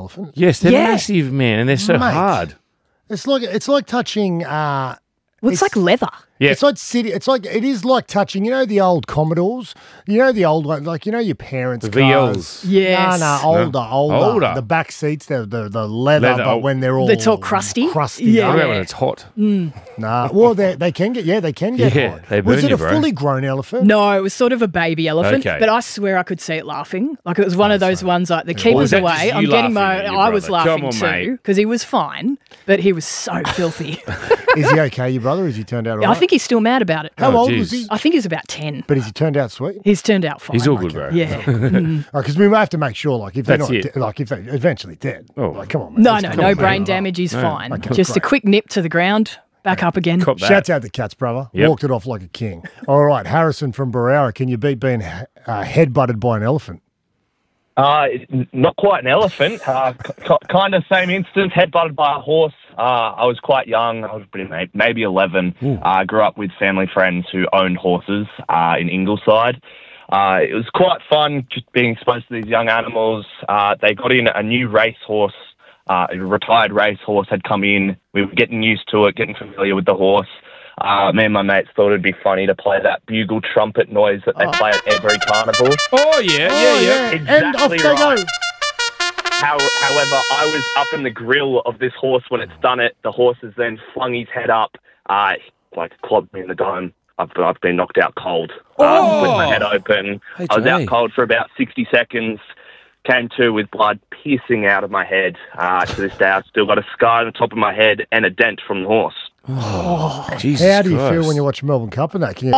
elephant? Yes, they're Yeah. massive, man, and they're so Mate. hard. It's like touching. Well, it's like leather. Yeah. It's like it is like touching. You know the old Commodores. You know the old one, like your parents' The cars. VLs. Yes. No, older. Older. The back seats, the leather, Leather. but when they're all It's all crusty. Yeah. What about when it's hot? Nah. Well, they can get Yeah, hot. they Was burn it you, a bro. fully grown elephant? No, it was sort of a baby elephant, Okay. but I swear I could see it laughing. Like it was one of those ones like the keeper's was that away. just you I'm getting laughing at your I was brother? Come laughing on, too mate. because he was fine, but he was so filthy. Is he okay, your brother? Has he turned out all right? I think he's still mad about it. How Oh, old geez. was he? I think he's about 10. But has he turned out sweet? He's turned out fine. He's all good, bro. Yeah. Because we may have to make sure, like, if they're That's not, it. like, if they're eventually dead. Oh. Like, come on, man. No, Let's no, come no on, brain man. damage. He's fine. Okay, Just a great. quick nip to the ground, back up again. Cop that. Shouts out the Cats, brother. Yep. Walked it off like a king. All right, Harrison from Barara, can you beat being headbutted by an elephant? Not quite an elephant. Kind of same instance, headbutted by a horse. I was quite young. I was maybe 11. I grew up with family friends who owned horses in Ingleside. It was quite fun just being exposed to these young animals. They got in a new racehorse. A retired racehorse had come in. We were getting used to it, getting familiar with the horse. Me and my mates thought it'd be funny to play that bugle trumpet noise that they play at every carnival. Oh, yeah. And off Exactly they right. go. However, I was up in the grill of this horse when it's done it. The horse has then flung his head up, clobbed me in the dome. I've been knocked out cold with my head open. Hey, I was Jay. out cold for about 60 seconds. Came to with blood piercing out of my head. To this day, I've still got a scar on the top of my head and a dent from the horse. Jesus How do you feel Christ. when you watch Melbourne Cup and that? Can you,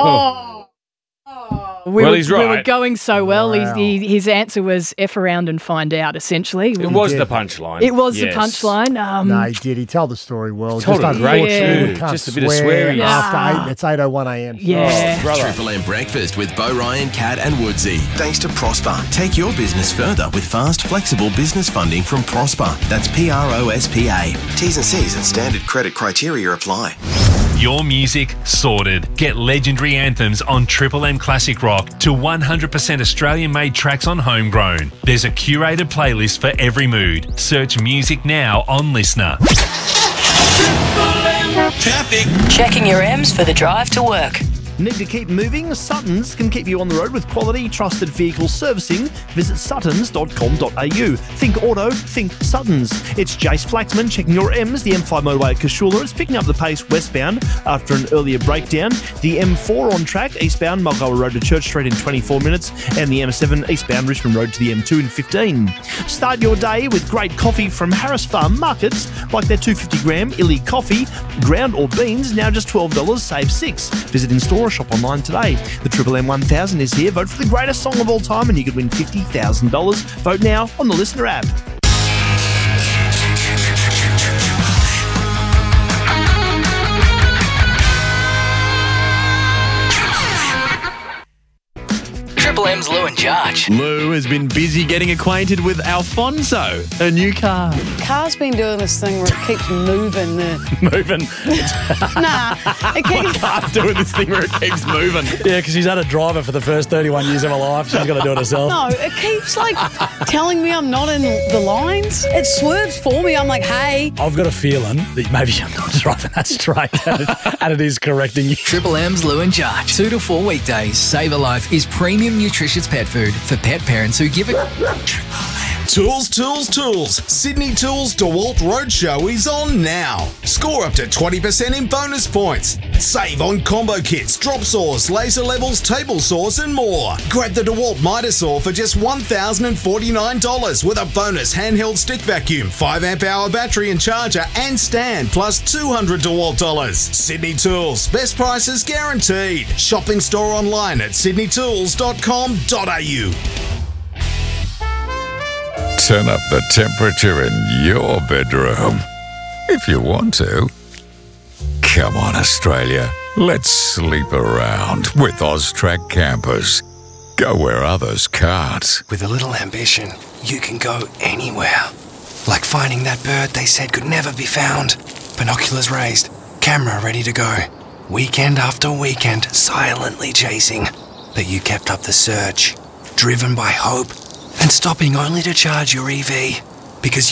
We Well, were, he's We were right. going so well. Wow. His answer was F around and find out, essentially. It was did. the punchline. It was Yes. the punchline. No, he did. He told the story well. Told Just it great unfortunately, too. we can't Just a bit of swear swearing. after 8. It's 8:01 a.m. Yeah. Brother. Triple M Breakfast with Bo Ryan, Cat and Woodsy. Thanks to Prosper. Take your business further with fast, flexible business funding from Prosper. That's PROSPA. T's and C's and standard credit criteria apply. Your music sorted. Get legendary anthems on Triple M Classic Rock to 100% Australian-made tracks on Homegrown. There's a curated playlist for every mood. Search music now on Listener. Traffic. Checking your M's for the drive to work. Need to keep moving? Suttons can keep you on the road with quality, trusted vehicle servicing. Visit suttons.com.au. Think auto, think Suttons. It's Jace Flaxman checking your M's. The M5 motorway at Cashula is picking up the pace westbound after an earlier breakdown. The M4 on track eastbound Mulgoa Road to Church Street in 24 minutes, and the M7 eastbound Richmond Road to the M2 in 15. Start your day with great coffee from Harris Farm Markets, like their 250-gram Illy coffee, ground or beans, now just $12, save $6. Visit in store or shop online today. The Triple M 1000 is here. Vote for the greatest song of all time and you could win $50,000. Vote now on the Listener app. Triple M's Lou and Jarch. Lou has been busy getting acquainted with Alfonso, a new car. Car's been doing this thing where it keeps moving. Moving. It keeps. Car's doing this thing where it keeps moving. Yeah, because she's had a driver for the first 31 years of her life. She's got to do it herself. No, it keeps telling me I'm not in the lines. It swerves for me. I'm like, hey. I've got a feeling that maybe I'm not driving that straight and it is correcting you. Triple M's Lou and Jarch. 2 to 4 weekdays. Save a Life is premium nutritious pet food for pet parents who give it. Tools, tools, tools. Sydney Tools DeWalt Roadshow is on now. Score up to 20% in bonus points. Save on combo kits, drop saws, laser levels, table saws and more. Grab the DeWalt Mitre Saw for just $1,049 with a bonus handheld stick vacuum, 5 amp hour battery and charger and stand plus $200 DeWalt dollars. Sydney Tools, best prices guaranteed. Shopping store online at sydneytools.com.au. Turn up the temperature in your bedroom. If you want to. Come on, Australia. Let's sleep around with Austrac campers. Go where others can't. With a little ambition, you can go anywhere. Like finding that bird they said could never be found. Binoculars raised, camera ready to go. Weekend after weekend, silently chasing. But you kept up the search, driven by hope, and stopping only to charge your EV. Because